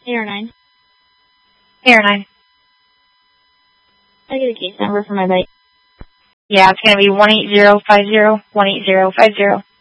AR9. AR9. I get a case number for my bike. Yeah, it's going to be 18050, 18050.